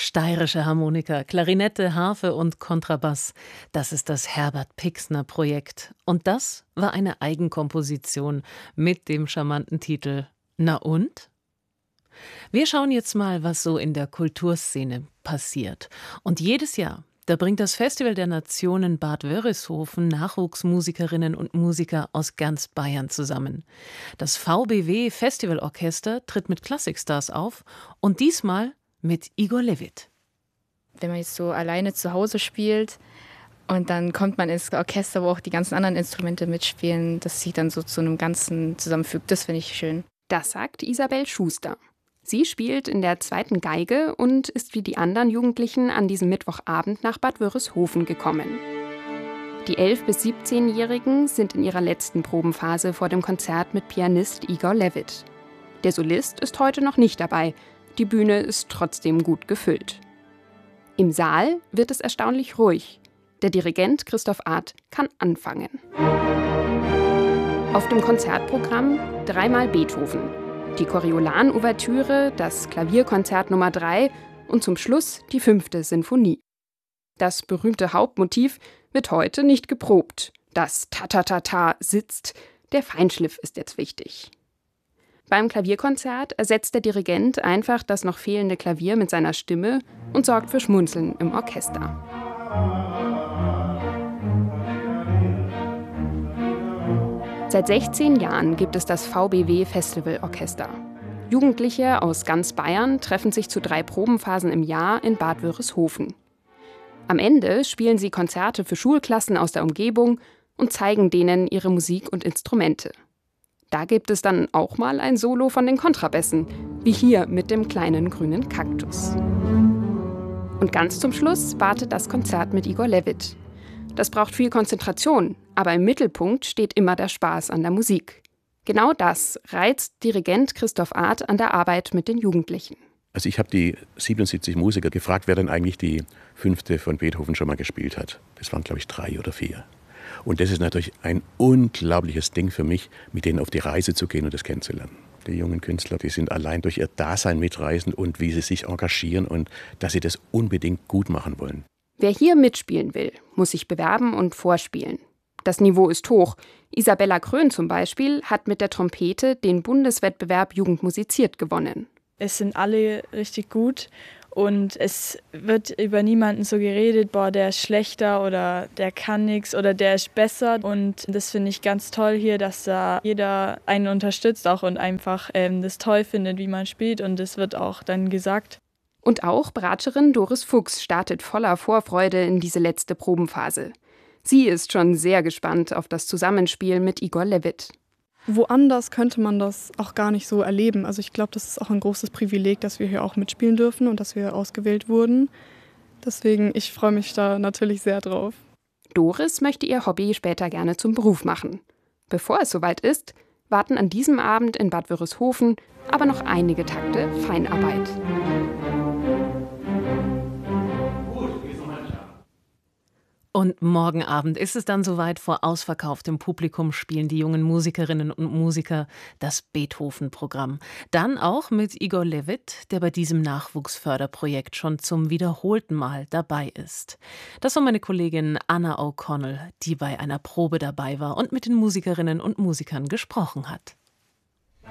Steirische Harmonika, Klarinette, Harfe und Kontrabass. Das ist das Herbert-Pixner-Projekt. Und das war eine Eigenkomposition mit dem charmanten Titel »Na und?« Wir schauen jetzt mal, was so in der Kulturszene passiert. Und jedes Jahr, da bringt das Festival der Nationen Bad Wörishofen Nachwuchsmusikerinnen und Musiker aus ganz Bayern zusammen. Das VBW Festivalorchester tritt mit Klassikstars auf und diesmal mit Igor Levit. Wenn man jetzt so alleine zu Hause spielt und dann kommt man ins Orchester, wo auch die ganzen anderen Instrumente mitspielen, das sich dann so zu einem Ganzen zusammenfügt, das finde ich schön. Das sagt Isabel Schuster. Sie spielt in der 2. Geige und ist wie die anderen Jugendlichen an diesem Mittwochabend nach Bad Wörishofen gekommen. Die 11- bis 17-Jährigen sind in ihrer letzten Probenphase vor dem Konzert mit Pianist Igor Levit. Der Solist ist heute noch nicht dabei. Die Bühne ist trotzdem gut gefüllt. Im Saal wird es erstaunlich ruhig. Der Dirigent Christoph Arth kann anfangen. Auf dem Konzertprogramm 3-mal Beethoven, die Coriolan-Ouvertüre, das Klavierkonzert Nummer 3 und zum Schluss die 5. Sinfonie. Das berühmte Hauptmotiv wird heute nicht geprobt. Das Ta-Ta-Ta-Ta sitzt, der Feinschliff ist jetzt wichtig. Beim Klavierkonzert ersetzt der Dirigent einfach das noch fehlende Klavier mit seiner Stimme und sorgt für Schmunzeln im Orchester. Seit 16 Jahren gibt es das VBW Festivalorchester. Jugendliche aus ganz Bayern treffen sich zu 3 Probenphasen im Jahr in Bad Wörishofen. Am Ende spielen sie Konzerte für Schulklassen aus der Umgebung und zeigen denen ihre Musik und Instrumente. Da gibt es dann auch mal ein Solo von den Kontrabässen, wie hier mit dem kleinen grünen Kaktus. Und ganz zum Schluss wartet das Konzert mit Igor Levit. Das braucht viel Konzentration, aber im Mittelpunkt steht immer der Spaß an der Musik. Genau das reizt Dirigent Christoph Arth an der Arbeit mit den Jugendlichen. Also ich habe die 77 Musiker gefragt, wer denn eigentlich die 5. von Beethoven schon mal gespielt hat. Das waren, glaube ich, 3 oder 4. Und das ist natürlich ein unglaubliches Ding für mich, mit denen auf die Reise zu gehen und das kennenzulernen. Die jungen Künstler, die sind allein durch ihr Dasein mitreisend und wie sie sich engagieren und dass sie das unbedingt gut machen wollen. Wer hier mitspielen will, muss sich bewerben und vorspielen. Das Niveau ist hoch. Isabella Krön zum Beispiel hat mit der Trompete den Bundeswettbewerb Jugend musiziert gewonnen. Es sind alle richtig gut. Und es wird über niemanden so geredet, boah, der ist schlechter oder der kann nichts oder der ist besser. Und das finde ich ganz toll hier, dass da jeder einen unterstützt auch und einfach das toll findet, wie man spielt. Und das wird auch dann gesagt. Und auch Bratscherin Doris Fuchs startet voller Vorfreude in diese letzte Probenphase. Sie ist schon sehr gespannt auf das Zusammenspiel mit Igor Levit. Woanders könnte man das auch gar nicht so erleben. Also ich glaube, das ist auch ein großes Privileg, dass wir hier auch mitspielen dürfen und dass wir ausgewählt wurden. Deswegen, ich freue mich da natürlich sehr drauf. Doris möchte ihr Hobby später gerne zum Beruf machen. Bevor es soweit ist, warten an diesem Abend in Bad Wörishofen aber noch einige Takte Feinarbeit. Und morgen Abend ist es dann soweit, vor ausverkauftem Publikum spielen die jungen Musikerinnen und Musiker das Beethoven-Programm. Dann auch mit Igor Levit, der bei diesem Nachwuchsförderprojekt schon zum wiederholten Mal dabei ist. Das war meine Kollegin Anna O'Connell, die bei einer Probe dabei war und mit den Musikerinnen und Musikern gesprochen hat.